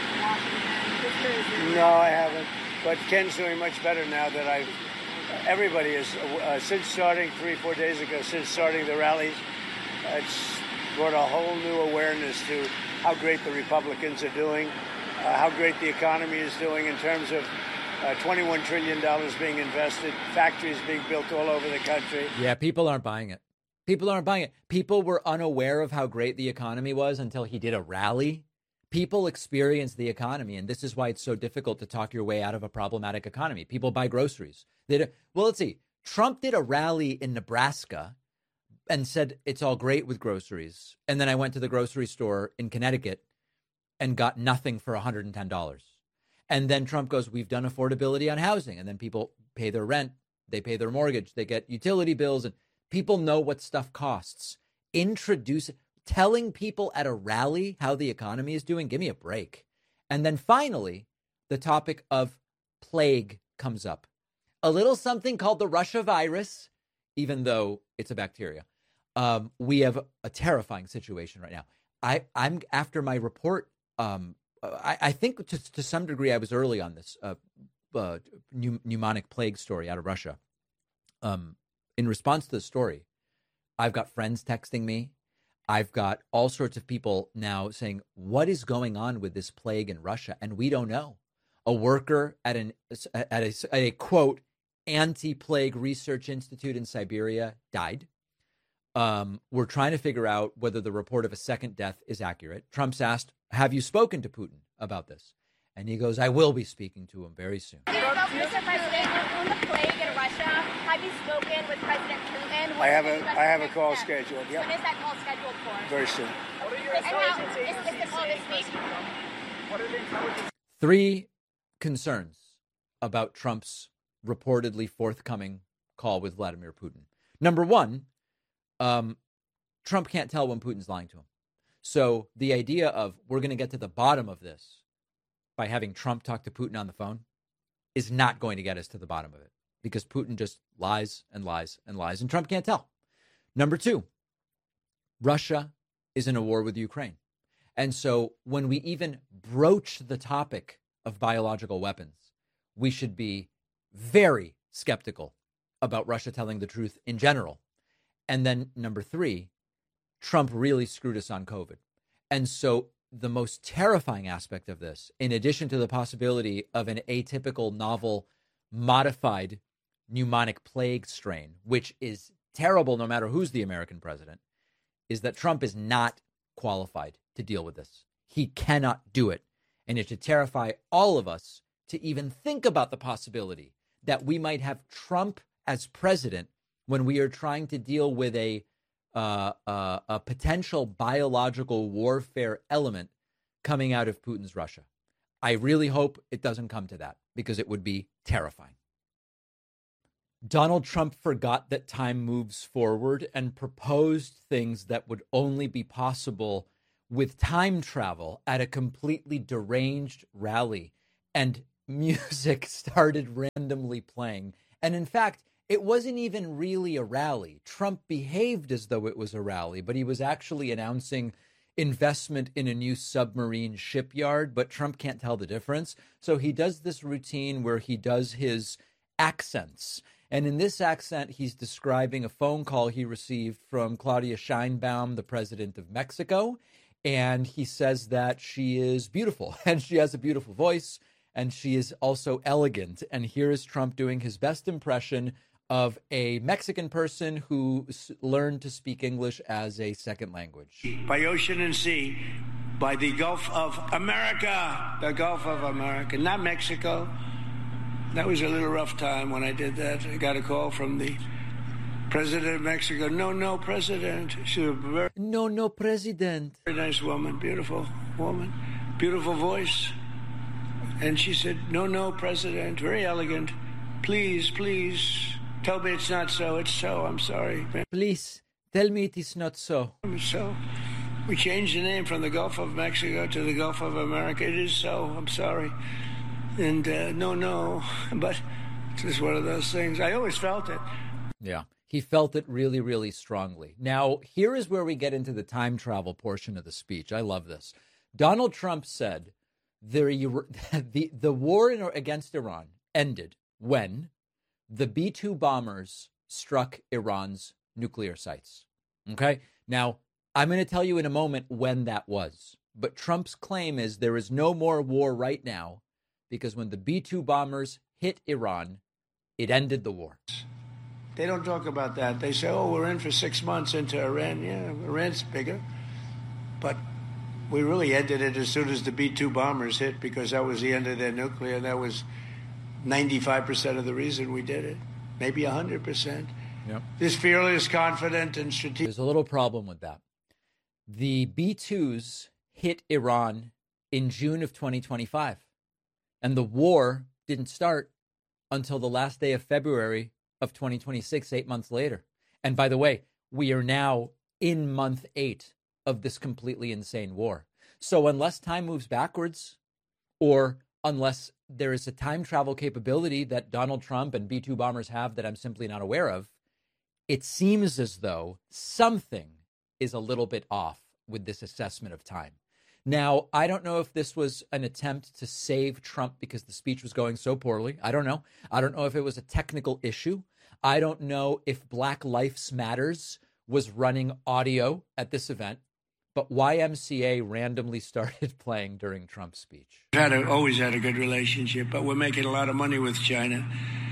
coming from Washington. No, I haven't. But Ken's doing much better now that I've. Everybody is uh, since starting three, four days ago, since starting the rallies, uh, it's brought a whole new awareness to how great the Republicans are doing, uh, how great the economy is doing in terms of uh, twenty-one trillion dollars being invested, factories being built all over the country. Yeah, people aren't buying it. People aren't buying it. People were unaware of how great the economy was until he did a rally. People experience the economy, and this is why it's so difficult to talk your way out of a problematic economy. People buy groceries. They do, well, let's see. Trump did a rally in Nebraska and said it's all great with groceries. And then I went to the grocery store in Connecticut and got nothing for one hundred ten dollars. And then Trump goes, we've done affordability on housing. And then people pay their rent. They pay their mortgage. They get utility bills. And people know what stuff costs. Introduce Telling people at a rally how the economy is doing, give me a break. And then finally, the topic of plague comes up. A little something called the Russia virus, even though it's a bacteria. Um, we have a terrifying situation right now. I, I'm after my report. Um, I, I think to, to some degree I was early on this uh, uh, pneum- pneumonic plague story out of Russia. Um, in response to the story, I've got friends texting me. I've got all sorts of people now saying, what is going on with this plague in Russia? And we don't know. A worker at an at a, at a quote, anti-plague research institute in Siberia died. Um, we're trying to figure out whether the report of a second death is accurate. Trump's asked, have you spoken to Putin about this? And he goes, I will be speaking to him very soon. Mister President, on the plague in Russia, have you spoken with President Putin? I have a I have a call scheduled. Yep. When is that call scheduled for? Very soon. What are your intelligence agencies is, is the call this week? What are the intelligence? Three concerns about Trump's reportedly forthcoming call with Vladimir Putin. Number one, um, Trump can't tell when Putin's lying to him. So the idea of we're going to get to the bottom of this by having Trump talk to Putin on the phone is not going to get us to the bottom of it because Putin just lies and lies and lies and Trump can't tell. Number two, Russia is in a war with Ukraine. And so when we even broach the topic of biological weapons, we should be very skeptical about Russia telling the truth in general. And then number three, Trump really screwed us on COVID. And so the most terrifying aspect of this, in addition to the possibility of an atypical, novel, modified pneumonic plague strain, which is terrible no matter who's the American president, is that Trump is not qualified to deal with this. He cannot do it. And it should terrify all of us to even think about the possibility that we might have Trump as president when we are trying to deal with a uh, uh, a potential biological warfare element coming out of Putin's Russia. I really hope it doesn't come to that because it would be terrifying. Donald Trump forgot that time moves forward and proposed things that would only be possible with time travel at a completely deranged rally. And music started randomly playing. And in fact, it wasn't even really a rally. Trump behaved as though it was a rally, but he was actually announcing investment in a new submarine shipyard, but Trump can't tell the difference. So he does this routine where he does his accents. And in this accent, he's describing a phone call he received from Claudia Sheinbaum, the president of Mexico. And he says that she is beautiful and she has a beautiful voice and she is also elegant. And here is Trump doing his best impression of a Mexican person who s- learned to speak English as a second language. By ocean and sea, by the Gulf of America, the Gulf of America, not Mexico. That was a little rough time when I did that. I got a call from the president of Mexico. No, no, president. She's a very, no, no, president. Very nice woman, beautiful woman, beautiful voice. And she said, no, no, president, very elegant. Please, please, tell me it's not so. It's so. I'm sorry. Please, tell me it is not so. So we changed the name from the Gulf of Mexico to the Gulf of America. It is so. I'm sorry. And uh, no, no, but it's just one of those things. I always felt it. Yeah, he felt it really, really strongly. Now, here is where we get into the time travel portion of the speech. I love this. Donald Trump said the, the, the war in, against Iran ended when the B two bombers struck Iran's nuclear sites. Okay? Now, I'm going to tell you in a moment when that was. But Trump's claim is there is no more war right now because when the B two bombers hit Iran, it ended the war. They don't talk about that. They say, oh, we're in for six months into Iran. Yeah, Iran's bigger. But we really ended it as soon as the B two bombers hit because that was the end of their nuclear. That was ninety-five percent of the reason we did it, maybe one hundred percent. Yep. This fearless, confident, and strategic. There's a little problem with that. The B twos hit Iran in June of twenty twenty-five. And the war didn't start until the last day of February of twenty twenty-six, eight months later. And by the way, we are now in month eight of this completely insane war. So unless time moves backwards, or unless there is a time travel capability that Donald Trump and B two bombers have that I'm simply not aware of, it seems as though something is a little bit off with this assessment of time. Now, I don't know if this was an attempt to save Trump because the speech was going so poorly. I don't know. I don't know if it was a technical issue. I don't know if Black Lives Matters was running audio at this event. But Y M C A randomly started playing during Trump's speech. We've had a, always had a good relationship, but we're making a lot of money with China.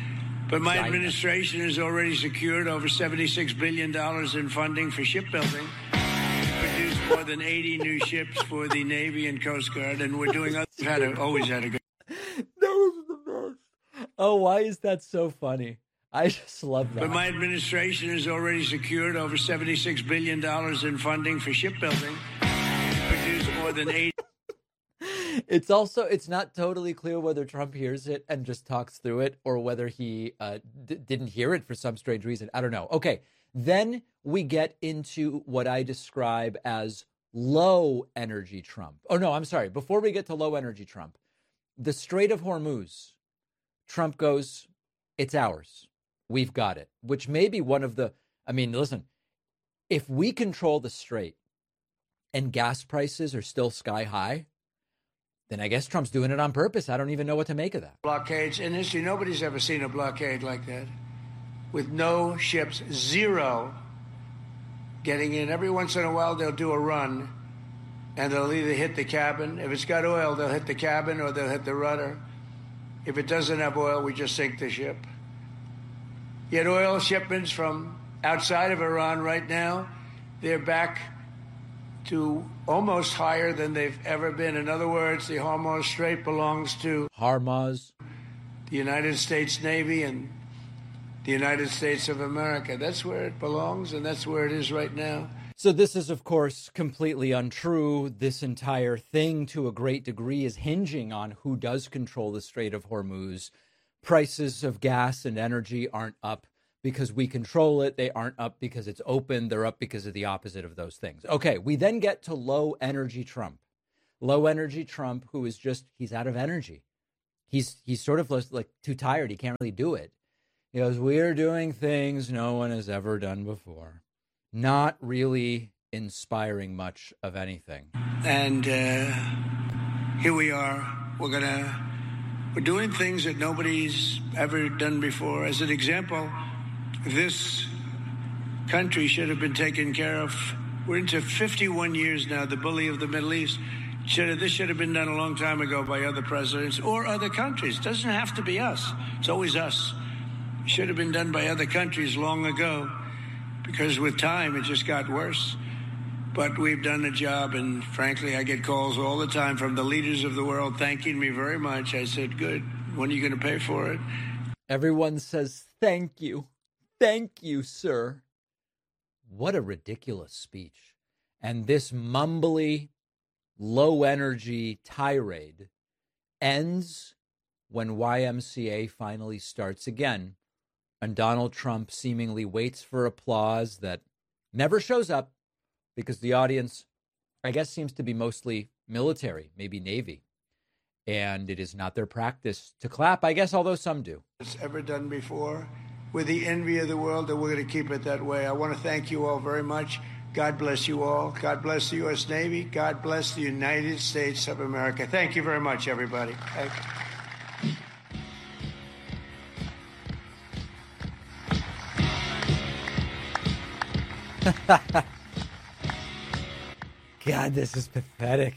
But my China. administration has already secured over seventy-six billion dollars in funding for shipbuilding. Produced more than eighty new ships for the Navy and Coast Guard, and we're doing other. We've had a, always had a good. That was the best. Oh, why is that so funny? I just love that. But my administration has already secured over seventy-six billion dollars in funding for shipbuilding. Produced more than eight. It's also, it's not totally clear whether Trump hears it and just talks through it or whether he uh, d- didn't hear it for some strange reason. I don't know. Okay. Then we get into what I describe as low energy Trump. Oh, no, I'm sorry. Before we get to low energy Trump, the Strait of Hormuz, Trump goes, it's ours. We've got it, which may be one of the, I mean, listen, if we control the strait and gas prices are still sky high, then I guess Trump's doing it on purpose. I don't even know what to make of that. Blockades in history. Nobody's ever seen a blockade like that with no ships, zero getting in. Every once in a while, they'll do a run and they'll either hit the cabin. If it's got oil, they'll hit the cabin or they'll hit the rudder. If it doesn't have oil, we just sink the ship. Yet oil shipments from outside of Iran right now, they're back to almost higher than they've ever been. In other words, the Hormuz Strait belongs to Hormuz, the United States Navy and the United States of America. That's where it belongs, and that's where it is right now. So this is, of course, completely untrue. This entire thing, to a great degree, is hinging on who does control the Strait of Hormuz. prices of gas and energy aren't up because we control it. They aren't up because it's open. They're up because of the opposite of those things. Okay, we then get to low energy Trump. Low energy Trump, who is just, he's out of energy. He's he's sort of like too tired. He can't really do it. He goes, we're doing things no one has ever done before. Not really inspiring much of anything. And uh, here we are. We're gonna we're doing things that nobody's ever done before. As an example, this country should have been taken care of. We're into fifty-one years now, the bully of the Middle East. Should have, this should have been done a long time ago by other presidents or other countries. It doesn't have to be us. It's always us. It should have been done by other countries long ago, because with time it just got worse. But we've done a job, and frankly, I get calls all the time from the leaders of the world thanking me very much. I said, good. When are you going to pay for it? Everyone says, thank you. Thank you, sir. What a ridiculous speech. And this mumbly, low-energy tirade ends when Y M C A finally starts again, and Donald Trump seemingly waits for applause that never shows up because the audience, I guess, seems to be mostly military, maybe Navy, and it is not their practice to clap, I guess, although some do. It's ever done before. We're the envy of the world, and we're going to keep it that way. I want to thank you all very much. God bless you all. God bless the U S Navy. God bless the United States of America. Thank you very much, everybody. Thank you. God, this is pathetic.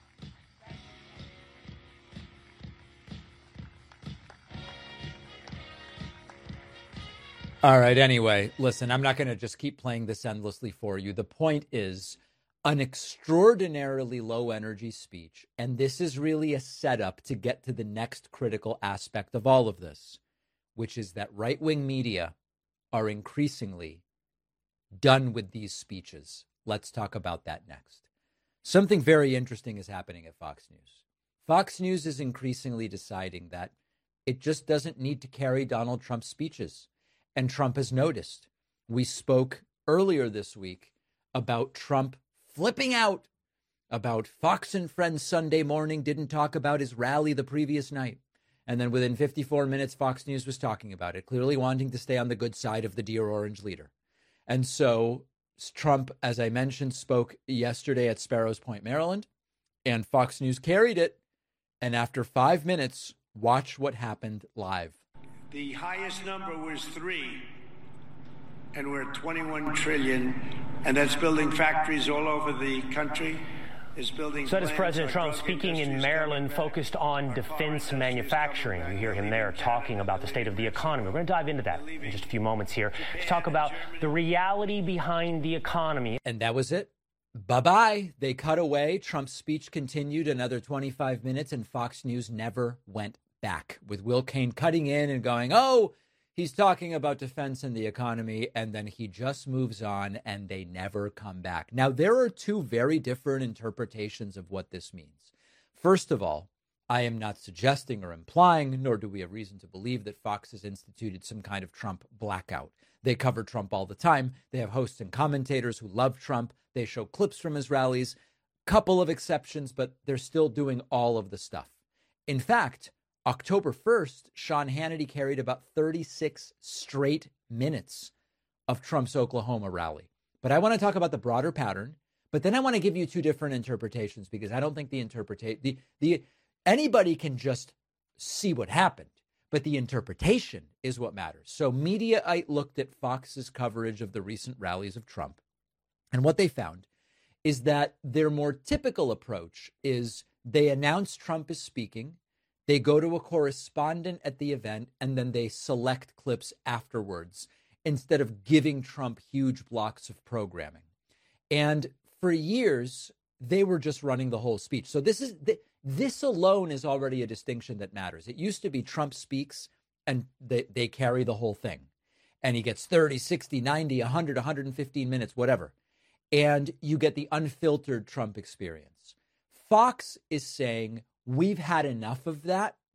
All right. Anyway, listen, I'm not going to just keep playing this endlessly for you. The point is an extraordinarily low energy speech. And this is really a setup to get to the next critical aspect of all of this, which is that right wing media are increasingly done with these speeches. Let's talk about that next. Something very interesting is happening at Fox News. Fox News is increasingly deciding that it just doesn't need to carry Donald Trump's speeches. And Trump has noticed. We spoke earlier this week about Trump flipping out about Fox and Friends Sunday morning didn't talk about his rally the previous night. And then within fifty-four minutes, Fox News was talking about it, clearly wanting to stay on the good side of the Dear Orange leader. And so Trump, as I mentioned, spoke yesterday at Sparrows Point, Maryland, and Fox News carried it. And after five minutes, watch what happened live. The highest number was three, and we're at twenty-one trillion, and that's building factories all over the country. It's building. So does President Trump, speaking in Maryland, focused on defense manufacturing. You hear him there talking about the state of the economy. We're going to dive into that in just a few moments here to talk about the reality behind the economy. And that was it. Bye-bye. They cut away. Trump's speech continued another twenty-five minutes, and Fox News never went back, with Will Cain cutting in and going, oh, he's talking about defense and the economy, and then he just moves on, and they never come back. Now, there are two very different interpretations of what this means. First of all, I am not suggesting or implying, nor do we have reason to believe, that Fox has instituted some kind of Trump blackout. They cover Trump all the time. They have hosts and commentators who love Trump. They show clips from his rallies. Couple of exceptions, but they're still doing all of the stuff. In fact, October first, Sean Hannity carried about thirty-six straight minutes of Trump's Oklahoma rally. But I want to talk about the broader pattern, but then I want to give you two different interpretations, because I don't think the interpretation, the, the, anybody can just see what happened, but the interpretation is what matters. So Mediaite looked at Fox's coverage of the recent rallies of Trump, and what they found is that their more typical approach is they announce Trump is speaking, they go to a correspondent at the event, and then they select clips afterwards instead of giving Trump huge blocks of programming. And for years, they were just running the whole speech. So this is this alone is already a distinction that matters. It used to be Trump speaks and they, they carry the whole thing. And he gets thirty, sixty, ninety, one hundred, one hundred fifteen minutes, whatever. And you get the unfiltered Trump experience. Fox is saying, we've had enough of that.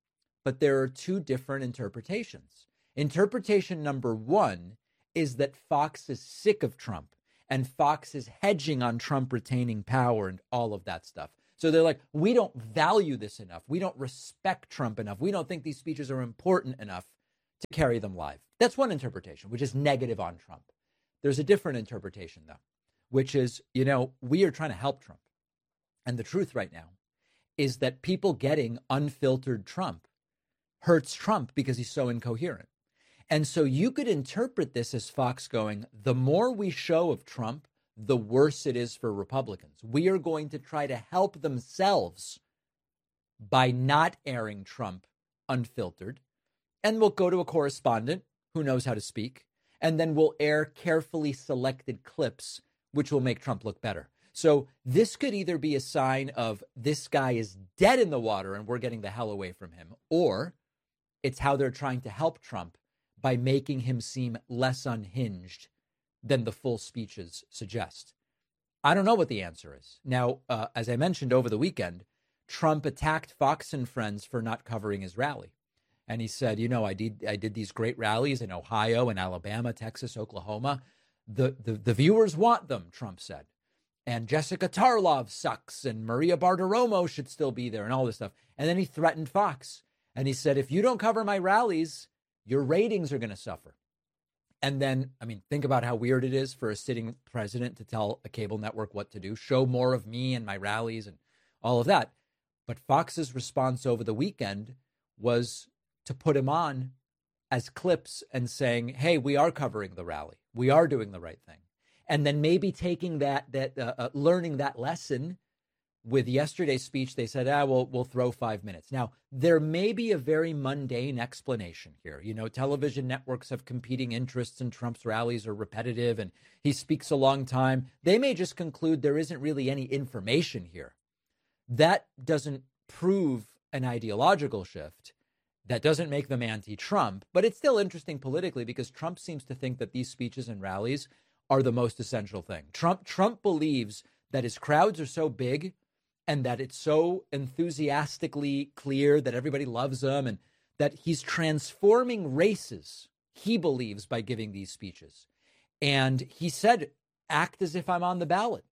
but there are two different interpretations. Interpretation number one is that Fox is sick of Trump and Fox is hedging on Trump retaining power and all of that stuff. So they're like, we don't value this enough. We don't respect Trump enough. We don't think these speeches are important enough to carry them live. That's one interpretation, which is negative on Trump. There's a different interpretation, though, which is, you know, we are trying to help Trump. And the truth right now is that people getting unfiltered Trump hurts Trump because he's so incoherent. And so you could interpret this as Fox going, the more we show of Trump, the worse it is for Republicans. We are going to try to help themselves by not airing Trump unfiltered. And we'll go to a correspondent who knows how to speak. And then we'll air carefully selected clips, which will make Trump look better. So this could either be a sign of this guy is dead in the water and we're getting the hell away from him, or it's how they're trying to help Trump by making him seem less unhinged than the full speeches suggest. I don't know what the answer is. Now, uh, as I mentioned over the weekend, Trump attacked Fox and Friends for not covering his rally. And he said, you know, I did I did these great rallies in Ohio and Alabama, Texas, Oklahoma. The, the, the viewers want them, Trump said. And Jessica Tarlov sucks and Maria Bartiromo should still be there and all this stuff. And then he threatened Fox. And he said, if you don't cover my rallies, your ratings are going to suffer. And then, I mean, think about how weird it is for a sitting president to tell a cable network what to do, show more of me and my rallies and all of that. But Fox's response over the weekend was to put him on as clips and saying, hey, we are covering the rally. We are doing the right thing. And then maybe taking that, that uh, uh, learning that lesson with yesterday's speech, they said, ah, we'll, we'll throw five minutes. Now, there may be a very mundane explanation here. You know, television networks have competing interests and Trump's rallies are repetitive and he speaks a long time. They may just conclude there isn't really any information here. That doesn't prove an ideological shift. That doesn't make them anti-Trump, but it's still interesting politically because Trump seems to think that these speeches and rallies are the most essential thing. Trump Trump believes that his crowds are so big and that it's so enthusiastically clear that everybody loves him and that he's transforming races, he believes, by giving these speeches. And he said, act as if I'm on the ballot.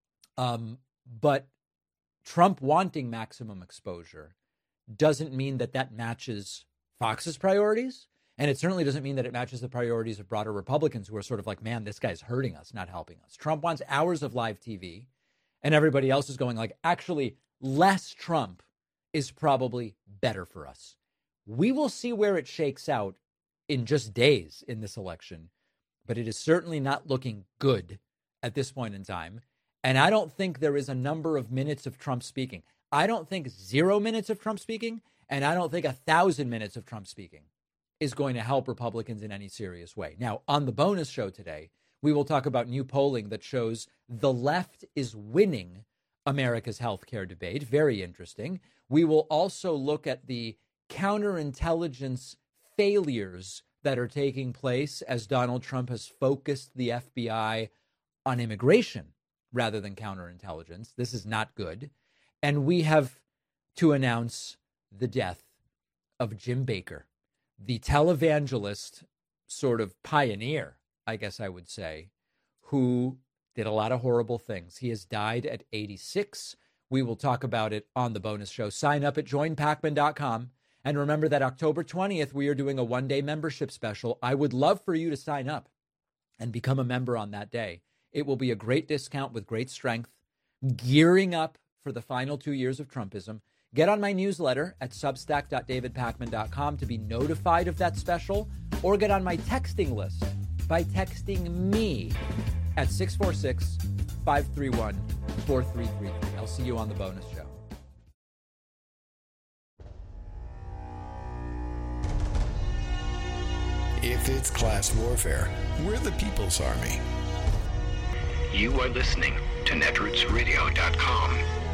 Um, but Trump wanting maximum exposure doesn't mean that that matches Fox's priorities. And it certainly doesn't mean that it matches the priorities of broader Republicans who are sort of like, man, this guy's hurting us, not helping us. Trump wants hours of live T V. And everybody else is going like, actually, less Trump is probably better for us. We will see where it shakes out in just days in this election. But it is certainly not looking good at this point in time. And I don't think there is a number of minutes of Trump speaking. I don't think zero minutes of Trump speaking, and I don't think a thousand minutes of Trump speaking is going to help Republicans in any serious way. Now, on the bonus show today, we will talk about new polling that shows the left is winning America's healthcare debate. Very interesting. We will also look at the counterintelligence failures that are taking place as Donald Trump has focused the F B I on immigration rather than counterintelligence. This is not good. And we have to announce the death of Jim Baker, the televangelist, sort of pioneer, I guess I would say, who did a lot of horrible things. He has died at eighty-six. We will talk about it on the bonus show. Sign up at join pacman dot com. And remember that October twentieth, we are doing a one-day membership special. I would love for you to sign up and become a member on that day. It will be a great discount with great strength, gearing up for the final two years of Trumpism. Get on my newsletter at substack dot david pacman dot com to be notified of that special, or get on my texting list by texting me at six four six, five three one, four three three three. I'll see you on the bonus show. If it's class warfare, we're the People's Army. You are listening to netroots radio dot com.